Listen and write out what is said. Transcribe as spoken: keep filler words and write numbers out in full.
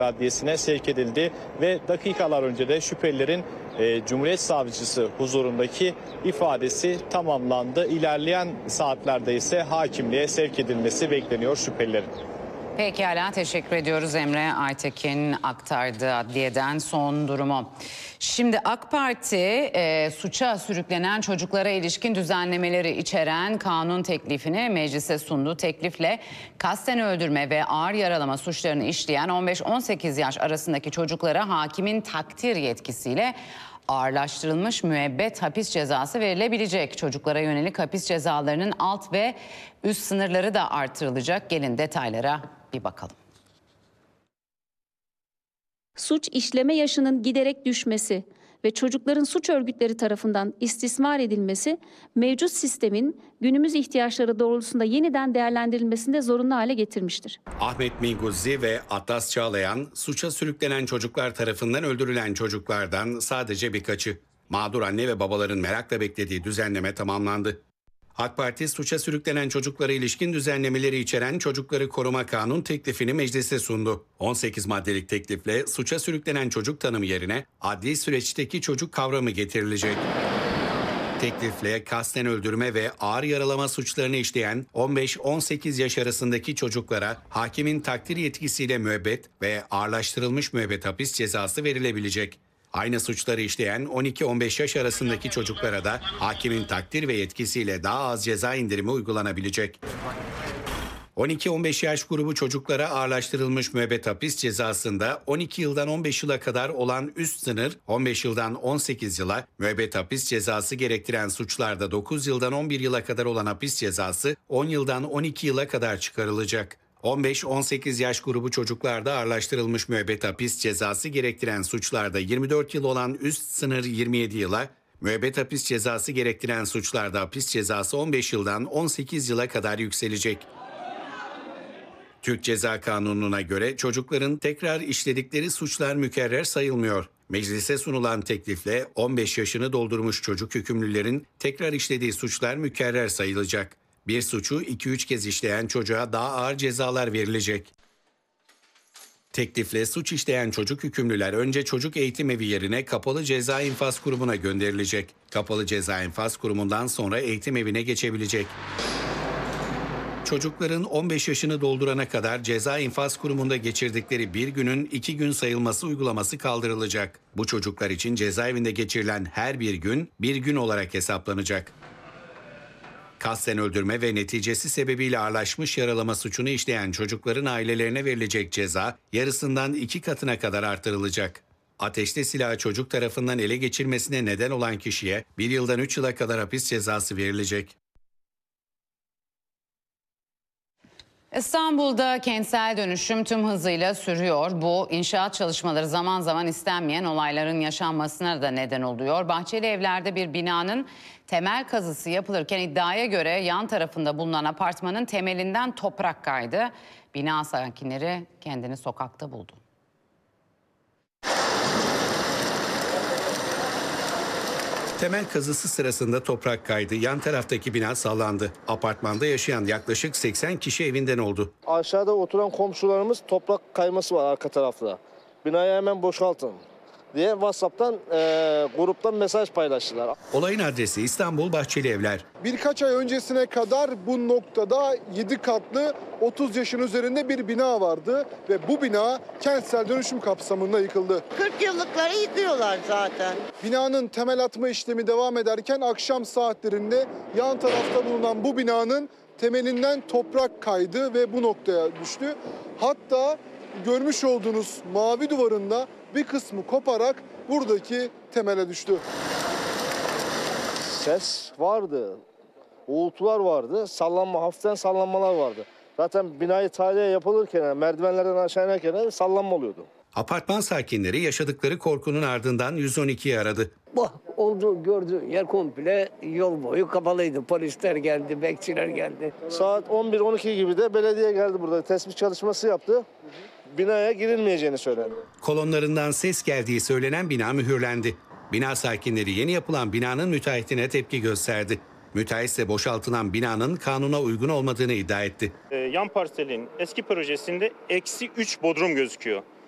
Adliyesi'ne sevk edildi ve dakikalar önce de şüphelilerin e, Cumhuriyet Savcısı huzurundaki ifadesi tamamlandı. İlerleyen saatlerde ise hakimliğe sevk edilmesi bekleniyor şüphelilerin. Pekala, teşekkür ediyoruz. Emre Aytekin aktardı adliyeden son durumu. Şimdi AK Parti e, suça sürüklenen çocuklara ilişkin düzenlemeleri içeren kanun teklifini meclise sundu. Teklifle kasten öldürme ve ağır yaralama suçlarını işleyen on beş on sekiz yaş arasındaki çocuklara hakimin takdir yetkisiyle ağırlaştırılmış müebbet hapis cezası verilebilecek. Çocuklara yönelik hapis cezalarının alt ve üst sınırları da artırılacak. Gelin detaylara bir bakalım. Suç işleme yaşının giderek düşmesi ve çocukların suç örgütleri tarafından istismar edilmesi mevcut sistemin günümüz ihtiyaçları doğrultusunda yeniden değerlendirilmesinde zorunlu hale getirmiştir. Ahmet Minguzzi ve Atlas Çağlayan suça sürüklenen çocuklar tarafından öldürülen çocuklardan sadece birkaçı. Mağdur anne ve babaların merakla beklediği düzenleme tamamlandı. AK Parti suça sürüklenen çocuklara ilişkin düzenlemeleri içeren Çocukları Koruma Kanun teklifini meclise sundu. on sekiz maddelik teklifle suça sürüklenen çocuk tanımı yerine adli süreçteki çocuk kavramı getirilecek. Teklifle kasten öldürme ve ağır yaralama suçlarını işleyen on beş on sekiz yaş arasındaki çocuklara hakimin takdir yetkisiyle müebbet ve ağırlaştırılmış müebbet hapis cezası verilebilecek. Aynı suçları işleyen on iki on beş yaş arasındaki çocuklara da hakimin takdir ve yetkisiyle daha az ceza indirimi uygulanabilecek. on iki on beş yaş grubu çocuklara ağırlaştırılmış müebbet hapis cezasında on iki yıldan on beş yıla kadar olan üst sınır on beş yıldan on sekiz yıla, müebbet hapis cezası gerektiren suçlarda dokuz yıldan on bir yıla kadar olan hapis cezası on yıldan on iki yıla kadar çıkarılacak. on beş on sekiz yaş grubu çocuklarda ağırlaştırılmış müebbet hapis cezası gerektiren suçlarda yirmi dört yıl olan üst sınır yirmi yedi yıla, müebbet hapis cezası gerektiren suçlarda hapis cezası on beş yıldan on sekiz yıla kadar yükselecek. Türk Ceza Kanunu'na göre çocukların tekrar işledikleri suçlar mükerrer sayılmıyor. Meclise sunulan teklifle on beş yaşını doldurmuş çocuk hükümlülerin tekrar işlediği suçlar mükerrer sayılacak. Bir suçu iki üç kez işleyen çocuğa daha ağır cezalar verilecek. Teklifle suç işleyen çocuk hükümlüler önce çocuk eğitim evi yerine Kapalı Ceza İnfaz Kurumu'na gönderilecek. Kapalı Ceza İnfaz Kurumu'ndan sonra eğitim evine geçebilecek. Çocukların on beş yaşını doldurana kadar Ceza İnfaz Kurumu'nda geçirdikleri bir günün iki gün sayılması uygulaması kaldırılacak. Bu çocuklar için cezaevinde geçirilen her bir gün bir gün olarak hesaplanacak. Kasten öldürme ve neticesi sebebiyle ağırlaşmış yaralama suçunu işleyen çocukların ailelerine verilecek ceza yarısından iki katına kadar artırılacak. Ateşli silahı çocuk tarafından ele geçirmesine neden olan kişiye bir yıldan üç yıla kadar hapis cezası verilecek. İstanbul'da kentsel dönüşüm tüm hızıyla sürüyor. Bu inşaat çalışmaları zaman zaman istenmeyen olayların yaşanmasına da neden oluyor. Bahçeli Evler'de bir binanın temel kazısı yapılırken iddiaya göre yan tarafında bulunan apartmanın temelinden toprak kaydı. Bina sakinleri kendini sokakta buldu. Temel kazısı sırasında toprak kaydı, yan taraftaki bina sallandı. Apartmanda yaşayan yaklaşık seksen kişi evinden oldu. Aşağıda oturan komşularımız toprak kayması var arka tarafta. Binayı hemen boşaltın diye WhatsApp'tan e, gruptan mesaj paylaştılar. Olayın adresi İstanbul Bahçeli Evler. Birkaç ay öncesine kadar bu noktada yedi katlı otuz yaşın üzerinde bir bina vardı ve bu bina kentsel dönüşüm kapsamında yıkıldı. kırk yıllıkları yıkıyorlar zaten. Binanın temel atma işlemi devam ederken akşam saatlerinde yan tarafta bulunan bu binanın temelinden toprak kaydı ve bu noktaya düştü. Hatta görmüş olduğunuz mavi duvarında bir kısmı koparak buradaki temele düştü. Ses vardı, uğultular vardı, sallanma, hafiften sallanmalar vardı. Zaten binayı tahliye yapılırken, yani merdivenlerden aşağı inerken sallanma oluyordu. Apartman sakinleri yaşadıkları korkunun ardından yüz on ikiyi aradı. Bu oldu, gördüğün yer komple yol boyu kapalıydı. Polisler geldi, bekçiler geldi. Saat on bir on iki gibi de belediye geldi burada. Tespit çalışması yaptı. Binaya girilmeyeceğini söyledi. Kolonlarından ses geldiği söylenen bina mühürlendi. Bina sakinleri yeni yapılan binanın müteahhitine tepki gösterdi. Müteahhit ise boşaltılan binanın kanuna uygun olmadığını iddia etti. Ee, yan parselin eski projesinde eksi üç bodrum gözüküyor.